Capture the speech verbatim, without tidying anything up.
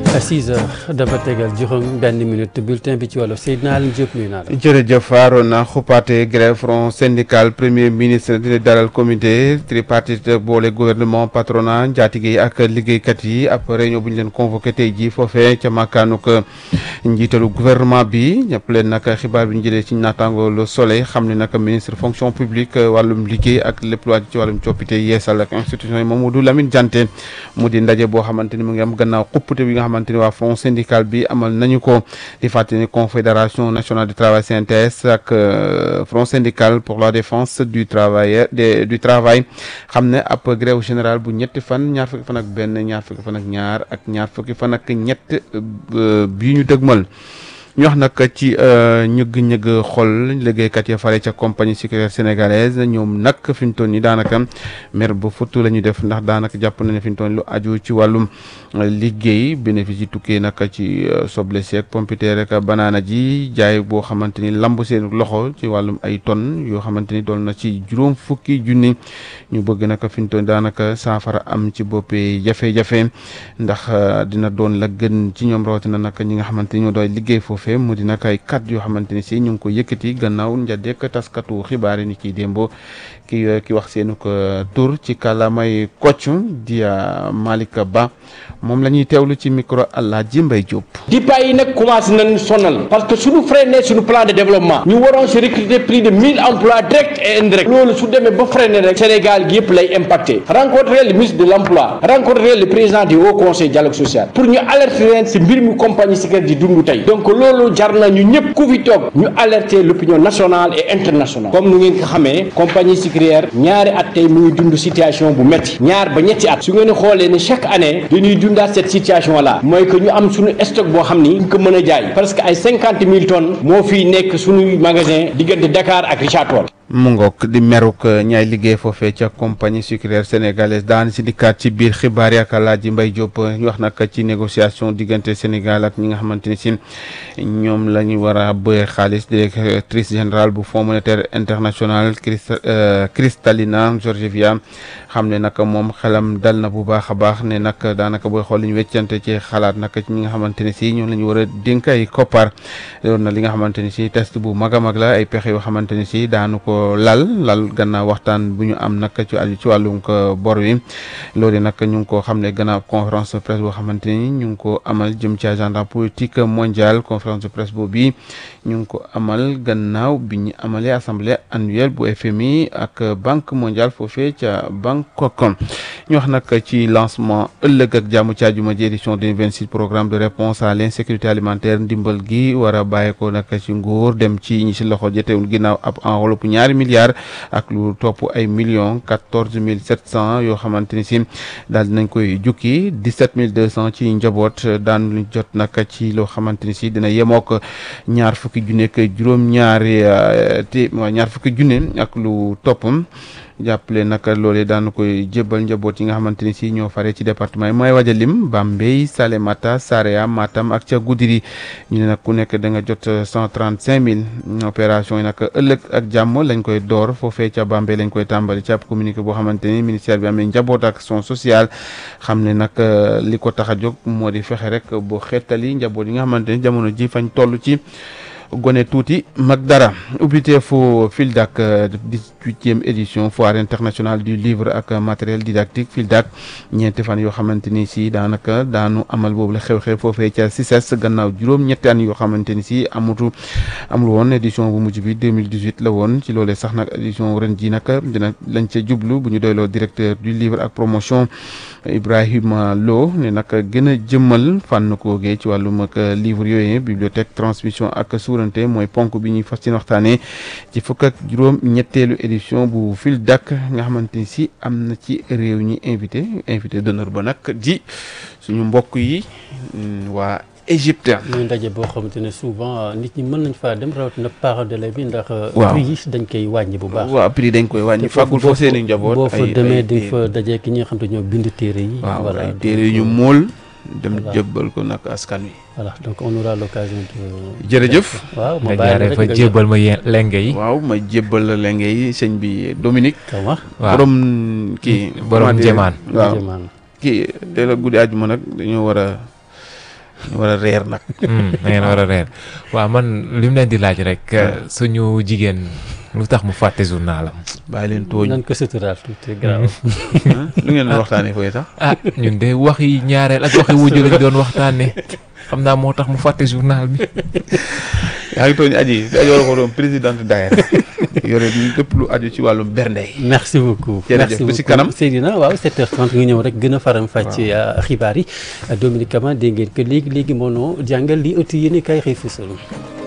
six heures dafa tegal juróom benn minute bulletin bi ci wolof Seydina Alioune Diop nuyu naa la. jërëjëf Arona xupaate grève front syndical premier ministre di dalal comité tripartite boole gouvernement patronat njaatige yi ak liggéeykat yi ab réunion bu ñu leen convoqué tey jii foofee ca makkaanuk njiitalu gouvernement bi ñëpp leen nag xibaar bi ñu jëlee ci naataango Le Soleil xam ne nag ministre fonction publique wàllum liggéey ak lépp lu ci wàllum coppite yeesal ak institution yi Mamadou Lamine Diante mu di ndaje boo xamante ni mu ngi am gannaaw xuppute bi nga xamante ni waa front syndical bi amal nañu ko di fàttali confédération nationale du travail C N T S ak front syndical pour la défense du travailleur du travail xam ne ab grève générale bu ñetti fan ñaar fukki fan ak benn ñaar fukki fan ak ñaar ak ñaar fukki fan ak ñett bii ñu dëgmal ñu wax nag ci ñëgg-ñëgg xol liggéeykat ya fare ca compagnie sucrière sénégalaise ñoom nag fi mu toll nii daanaka mer bu futtu la ñu def ndax daanaka jàpp na ne fi mu toll nii lu aju ci wàllum liggéey bénéfice yi tukkee nag ci soble seeg pompiteer rek banaana ji jaay boo xamante ni lamb seen loxo ci wàllum ay tonnes yoo xamante ni doon na ci juróom fukki junni ñu bëgg nag fi mu toll nii daanaka saafara am ci boppee jafe-jafe ndax dina doon la gën ci ñoom rawatina nag ñi nga xamante ni ñoo doy liggéey foofu mu di nag ay kàddu yoo xamante ni si ñu ngi ko yëkkati gannaaw njadek taskatu xibaar yi ni kiy démbo ki ki wax seenu ko tur ci kàllaamay kocc di Malika Ba moom la ñuy teewlu ci micro Alaaji Mbay Diop. dipaa yi nag commencé nañu sonal parce que suñu freiné suñu plan de développement ñu waroon si recruter plus de mille emplois directs et indirects loolu su demee ba freiné rek Sénégal gi yëpp lay impacté rencontrer le ministre de l' emploi rencontrer le président du haut conseil dialogue social pour ñu alerter leen si mbir mi compagnie sucrière di dund tey donc loolu jar na ñu ñëpp ku fi toog ñu alerter l' opinion nationale et internationale comme nu ngeen ko xamee compagnie sucrière ñaari at tey mu ngi dund situation bu métti ñaar ba ñetti at su ngeen xoolee ne chaque année dañuy dundaat cette situation là mooy que ñu am suñu stock boo xam ni ñu ko mën a jaay parce que ay cinquante mille tonnes moo fiy nekk suñuy magasin diggante Dakar ak Richard Toll. mu ngoog di meruk ñaay liggéey foofee ca compagnie sucrière sénégalaise daan si dikkaat ci biir xibaar yi ak Alaaji Mbay Diop ñu wax nag ci négociation diggante Sénégal ak ñi nga xamante ni si ñoom la ñu war a bëre xaalis directrice générale bu Fonds monétaire international Kristalina Georgieva xam ne nag moom xelam dal na bu baax a baax ne nag daanaka booy xool li ñu weccante ci xalaat nag ci ñi nga xamante ni si ñoom la ñu war a dénk ay koppar loolu na li nga xamante ni si test bu mag a mag la ay pexe yoo xamante ni si daanu ko lal lal gannaaw waxtaan bu ñu am nag ci ci wàllum bor wi loolu nag ñu ngi ko xam ne gannaaw conférence de presse boo xamante ni ñu ngi ko amal jëm ci agenda politique mondial conférence de presse boobu bi ñu ngi ko amal gannaaw bi ñu amalee assemblée annuelle bu F M I ak banque mondiale foofee ca Bangkok ñu wax nag ci lancement ëllëg ak jàmm ci àjjuma ji édition deux mille vingt-six programme de réponse à l'insécurité alimentaire ndimbal gi war a bàyyeekoo nag ci nguur dem ci ñi si loxo jotewul ginnaaw ab enveloppe ñaari milliards ak lu topp ay millions quatorze mille sept cent yoo xamante ni si daal dinañ koy jukki dix-sept mille deux cent ci njaboot daan lu jot nag ci loo xamante ni si dina yemook ñaar fukki junne ak juróom-ñaari te ñaar fukki junne ak lu toppam jàppale nag loolee daan koy jébbal njaboot yi nga xamante ni si ñoo fare ci département yi mooy waja lim Bambey Salémata Saraya Matam ak ca Goudiri ñu ne nag ku nekk da nga jot cent trente cinq mille opération yi nag ëllëg ak jàmm lañ koy door foofee ca Bambey lañ koy tàmbali ci ab communiqué boo xamante ni ministère bi amee njaboot ak action sociale xam ne nag li ko tax a jóg moo di fexe rek bu xeetali njaboot yi nga xamante ni jamono ji fañ toll ci gone tuuti mag dara ubbite fu FILDAK dix-huitième édition foire internationale du livre ak matériel didactique FILDAK ñeenti fan yoo xamante ni si daanaka daanu amal boobu la xew-xew foofee ca C I C E S gannaaw juróom ñetti an yoo xamante ni si amutu amul woon édition bu mujj bi deux mille dix-huit la woon ci loolee sax nag édition ren ji nag dina lañ ca jublu bu ñu doyloo directeur du livre ak promotion Ibrahima Lo ne nag gën a jëmmal fànn koogee ci wàllum ak livre yooyu bibliothèque transmission ak souveraineté mooy ponk bi ñuy fas ci waxtaanee ci fukk ak juróom ñetteelu édition bu FILDAK nga xamante ni si am na ci réew ñi invité invité d'honneur ba nag di suñu mbokk yi waa Égypte. muy ndaje boo xamante ne souvent nit ñi mën nañ faa dem rawatina parents d'élèves bi ndax. waaw prix yi dañ koy wàññi bu baax. waaw prix dañ koy wàññi fàggul foo seen i njaboot. boo fa demee di fa daje ki ñi nga xam te ñoo bind téere yi. waaw ay téere yu ñu mool. dem jébbal ko nag askan wi. voilà donc on aura l'occasion de. jërëjëf. waaw ma nga bàyyi jaaree fa jébbal ma yéen lenge yi. waaw ma jébbal la lenge yi sëñ bi Dominique. waaw borom kii. borom Jemaan. waaw kii teel a guddi àjjuma nag dañoo war a war a reer nag. da ngeen war a reer waaw man li mu leen di laaj rek suñu jigéen lu tax mu fàtte journalam. bàyyi leen tooñ. nan ko suturaal tuuti grave. lu ngeen doon waxtaanee fooy sax. ah ñun de waxi ñaareel ak waxi wujju lañ doon waxtaanee xam naa moo tax mu fàtte journal bi. yaa ngi tooñ aji aji war a ko doon présidente daayira yore lépp lu aju ci wàllum bernde yi. merci beaucoup jërëjëf ba si kanam Seydina waaw sept heures trente nga ñëw rek gën a faram fàcc xibaar yi Dominique Kama dégg ngeen que léegi léegi moo noo jàngal li ëtt yéen kay xëy fësal